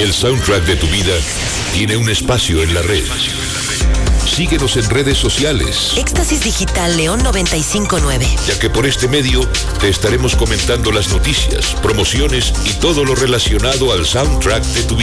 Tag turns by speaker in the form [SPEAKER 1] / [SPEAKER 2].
[SPEAKER 1] El soundtrack de tu vida tiene un espacio en la red. Síguenos en redes sociales.
[SPEAKER 2] Éxtasis Digital León 95.9.
[SPEAKER 1] Ya que por este medio te estaremos comentando las noticias, promociones y todo lo relacionado al soundtrack de tu vida.